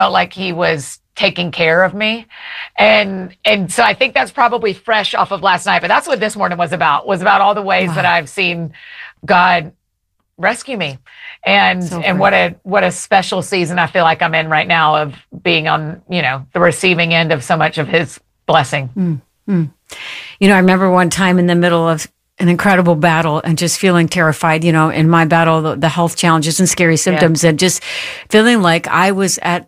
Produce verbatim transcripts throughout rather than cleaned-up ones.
felt like he was taking care of me. And and so I think that's probably fresh off of last night. But that's what this morning was about, was about all the ways wow. that I've seen God rescue me. And so and what a what a special season I feel like I'm in right now of being on, you know, the receiving end of so much of his blessing. Mm-hmm. You know, I remember one time in the middle of an incredible battle and just feeling terrified, you know, in my battle, the, the health challenges and scary symptoms, yeah. and just feeling like I was at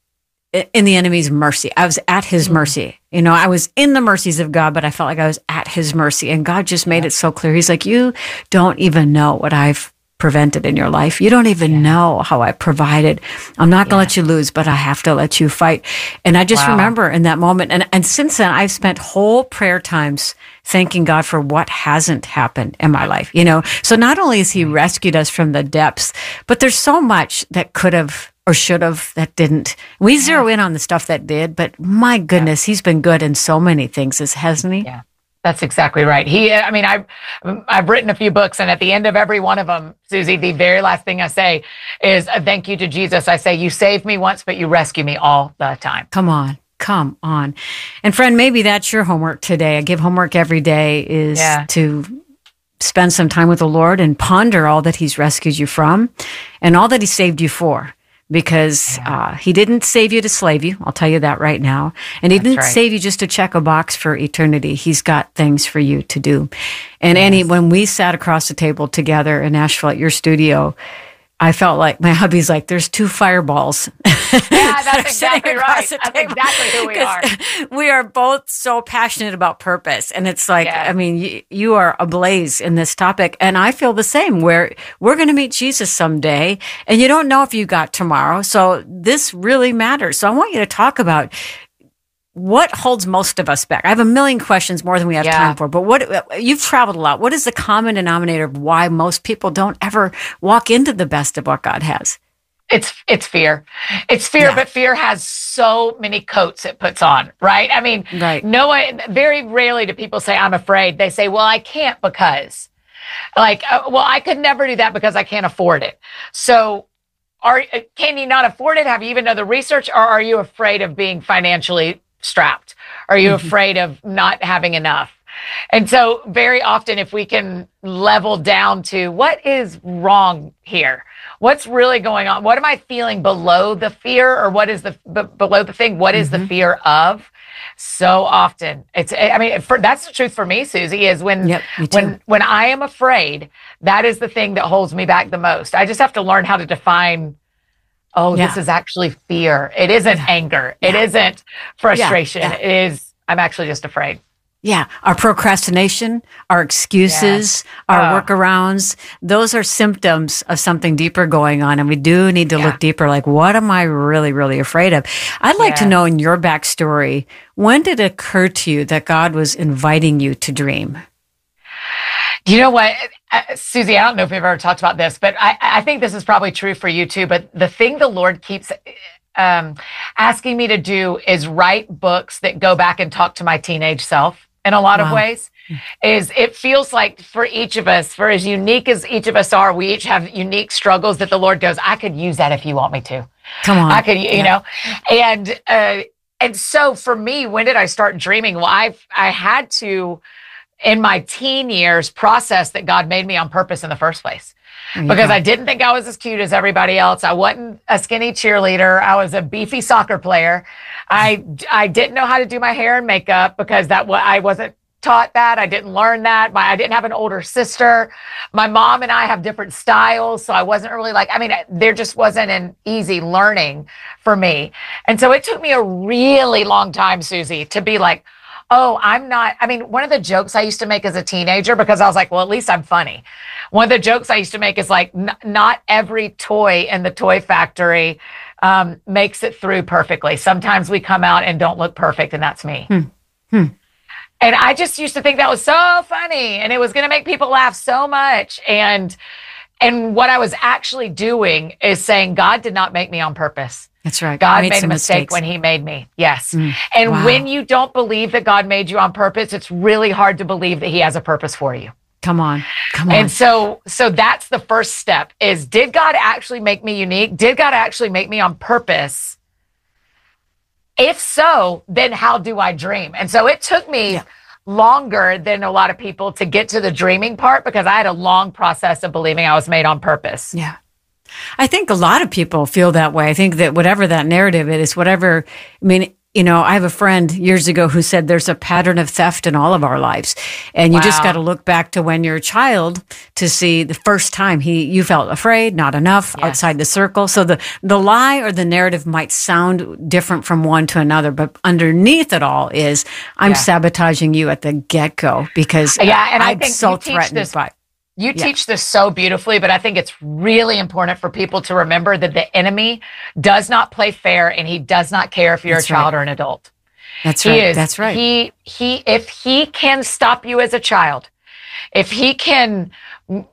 in the enemy's mercy. I was at his mm-hmm. mercy. You know, I was in the mercies of God, but I felt like I was at his mercy. And God just made yeah. it so clear. He's like, you don't even know what I've prevented in your life. You don't even yeah. know how I provided. I'm not going to yeah. let you lose, but I have to let you fight. And I just wow. remember in that moment. And, and since then, I've spent whole prayer times thanking God for what hasn't happened in my life. You know, so not only has he rescued us from the depths, but there's so much that could have or should have that didn't. We zero in on the stuff that did, but my goodness, yeah. he's been good in so many things, hasn't he? Yeah. That's exactly right. He, I mean, I've, I've written a few books, and at the end of every one of them, Susie, the very last thing I say is a thank you to Jesus. I say, you saved me once, but you rescue me all the time. Come on. Come on. And friend, maybe that's your homework today. I give homework every day is yeah. to spend some time with the Lord and ponder all that he's rescued you from and all that he saved you for. Because uh, he didn't save you to slave you. I'll tell you that right now. And he That's didn't right. save you just to check a box for eternity. He's got things for you to do. And yes. Annie, when we sat across the table together in Nashville at your studio, I felt like my hubby's like, there's two fireballs. Yeah, that's exactly right. That's exactly who we are. We are both so passionate about purpose. And it's like, yeah. I mean, you, you are ablaze in this topic. And I feel the same, where we're going to meet Jesus someday. And you don't know if you got tomorrow. So this really matters. So I want you to talk about what holds most of us back. I have a million questions, more than we have yeah. time for, but what, you've traveled a lot. What is the common denominator of why most people don't ever walk into the best of what God has? It's, it's fear. It's fear, yeah. but fear has so many coats it puts on, right? I mean, right. no one, very rarely do people say, I'm afraid. They say, well, I can't because, like, uh, well, I could never do that because I can't afford it. So are, can you not afford it? Have you even done the research, or are you afraid of being financially strapped? Are you mm-hmm. afraid of not having enough? And so very often, if we can level down to what is wrong here, what's really going on? What am I feeling below the fear, or what is the b- below the thing? What is mm-hmm. the fear of? So often it's, I mean, for, that's the truth for me, Susie, is when, yep, when, when I am afraid, that is the thing that holds me back the most. I just have to learn how to define, oh, yeah. this is actually fear. It isn't yeah. anger. Yeah. It isn't frustration. Yeah. Yeah. It is, I'm actually just afraid. Yeah. Our procrastination, our excuses, yeah. our oh. workarounds, those are symptoms of something deeper going on. And we do need to yeah. look deeper. Like, what am I really, really afraid of? I'd like yeah. to know, in your backstory, when did it occur to you that God was inviting you to dream? You know what, uh, Susie, I don't know if we've ever talked about this, but I, I think this is probably true for you too. But the thing the Lord keeps um, asking me to do is write books that go back and talk to my teenage self in a lot wow. of ways. Is it feels like for each of us, for as unique as each of us are, we each have unique struggles that the Lord goes, I could use that if you want me to. Come on. I could, you yeah. know, and, uh, and so for me, when did I start dreaming? Well, I've, I had to, in my teen years, process that God made me on purpose in the first place. Because I didn't think I was as cute as everybody else. I wasn't a skinny cheerleader. I was a beefy soccer player. I, I didn't know how to do my hair and makeup because that I wasn't taught that. I didn't learn that. My, I didn't have an older sister. My mom and I have different styles. So I wasn't really like, I mean, there just wasn't an easy learning for me. And so it took me a really long time, Susie, to be like, oh, I'm not, I mean, one of the jokes I used to make as a teenager, because I was like, well, at least I'm funny. One of the jokes I used to make is like, n- not every toy in the toy factory um, makes it through perfectly. Sometimes we come out and don't look perfect, and that's me. Hmm. Hmm. And I just used to think that was so funny, and it was going to make people laugh so much. And, and what I was actually doing is saying, God did not make me on purpose. That's right. God made, made a mistake mistakes. when he made me. Yes. Mm, and wow. when you don't believe that God made you on purpose, it's really hard to believe that he has a purpose for you. Come on. Come on. And so, so that's the first step is, did God actually make me unique? Did God actually make me on purpose? if so, then how do I dream? And so it took me Yeah. longer than a lot of people to get to the dreaming part because I had a long process of believing I was made on purpose. Yeah. I think a lot of people feel that way. I think that whatever that narrative is, whatever, I mean, you know, I have a friend years ago who said there's a pattern of theft in all of our lives. And you wow. just got to look back to when you're a child to see the first time he you felt afraid, not enough, yes. outside the circle. So the, the lie or the narrative might sound different from one to another, but underneath it all is I'm yeah. sabotaging you at the get-go because yeah, and I'm I think so threatened this- by You yeah. teach this so beautifully, but I think it's really important for people to remember that the enemy does not play fair and he does not care if you're That's a child right. or an adult. That's he right. Is, That's right. He, he, if he can stop you as a child, if he can m-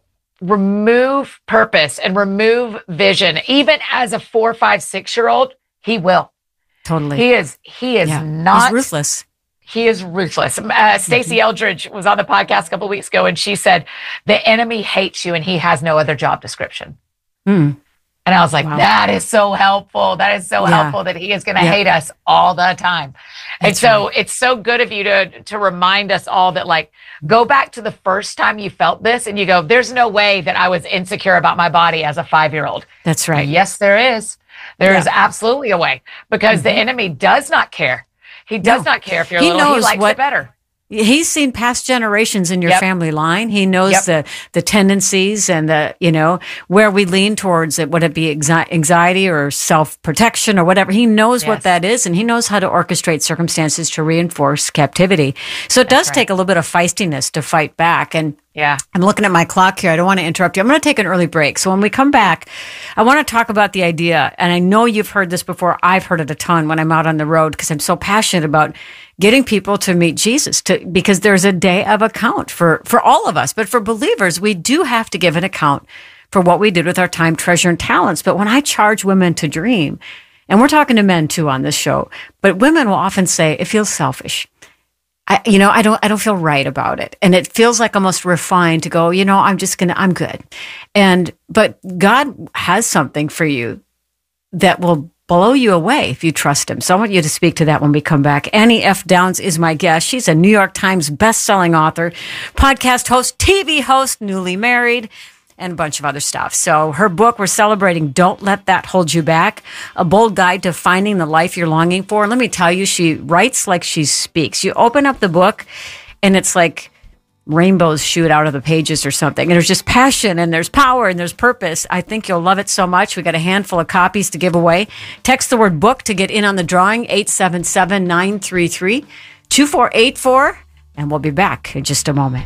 remove purpose and remove vision, even as a four, five, six year old, he will. Totally. He is, he is yeah. not. He's ruthless. He is ruthless. Uh, Stacey mm-hmm. Eldridge was on the podcast a couple of weeks ago, and she said, the enemy hates you and he has no other job description. Mm. And I was like, wow. that is so helpful. That is so yeah. helpful that he is going to yeah. hate us all the time. That's and so right. it's so good of you to, to remind us all that, like, go back to the first time you felt this and you go, there's no way that I was insecure about my body as a five-year-old. That's right. Yes, there is. There yeah. is absolutely a way because mm-hmm. the enemy does not care. He does no. not care if you're he little. Knows he likes what, it better. He's seen past generations in your yep. family line. He knows yep. the the tendencies and the, you know, where we lean towards it, would it be anxiety or self-protection or whatever. He knows yes. what that is, and he knows how to orchestrate circumstances to reinforce captivity. So it That's does right. take a little bit of feistiness to fight back. And yeah. I'm looking at my clock here. I don't want to interrupt you. I'm going to take an early break. So when we come back, I want to talk about the idea. And I know you've heard this before. I've heard it a ton when I'm out on the road because I'm so passionate about getting people to meet Jesus, to, because there's a day of account for, for all of us. But for believers, we do have to give an account for what we did with our time, treasure, and talents. But when I charge women to dream, and we're talking to men too on this show, but women will often say, it feels selfish. I, you know, I don't, I don't feel right about it. And it feels like almost refined to go, you know, I'm just going to, I'm good. And, but God has something for you that will blow you away if you trust him. So I want you to speak to that when we come back. Annie F. Downs is my guest. She's a New York Times best-selling author, podcast host, T V host, newly married, and a bunch of other stuff. So her book, we're celebrating Don't Let That Hold You Back, a bold guide to finding the life you're longing for. And let me tell you, she writes like she speaks. You open up the book and it's like rainbows shoot out of the pages or something. And there's just passion and there's power and there's purpose. I think you'll love it so much. We got a handful of copies to give away. Text the word book to get in on the drawing, eight seven seven, nine three three, two four eight four. And we'll be back in just a moment.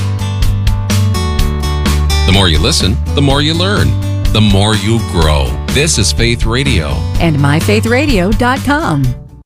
The more you listen, the more you learn, the more you grow. This is Faith Radio. And my faith radio dot com.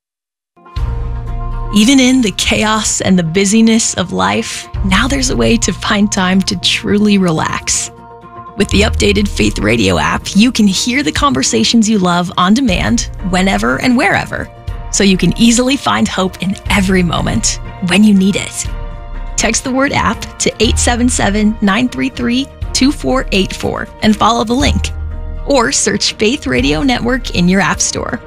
Even in the chaos and the busyness of life, now there's a way to find time to truly relax. With the updated Faith Radio app, you can hear the conversations you love on demand, whenever and wherever, so you can easily find hope in every moment when you need it. Text the word app to eight seven seven, nine three three, two four eight four and follow the link. Or search Faith Radio Network in your app store.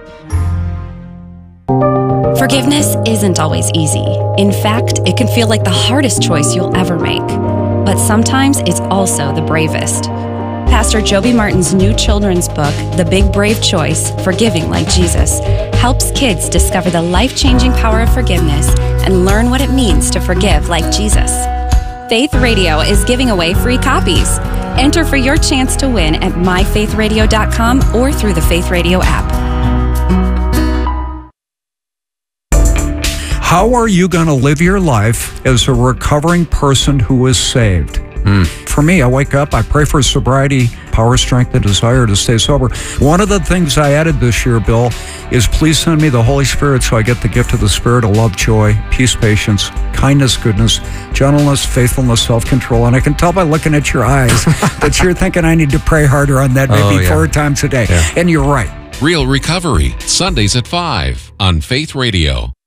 Forgiveness isn't always easy. In fact, it can feel like the hardest choice you'll ever make. But sometimes it's also the bravest. Pastor Joby Martin's new children's book, The Big Brave Choice, Forgiving Like Jesus, helps kids discover the life-changing power of forgiveness and learn what it means to forgive like Jesus. Faith Radio is giving away free copies. Enter for your chance to win at my faith radio dot com or through the Faith Radio app. How are you going to live your life as a recovering person who is saved? Mm. For me, I wake up, I pray for sobriety, power, strength, and desire to stay sober. One of the things I added this year, Bill, is please send me the Holy Spirit so I get the gift of the Spirit of love, joy, peace, patience, kindness, goodness, gentleness, faithfulness, self-control. And I can tell by looking at your eyes that you're thinking I need to pray harder on that maybe oh, yeah. four times a day. Yeah. And you're right. Real Recovery, Sundays at five on Faith Radio.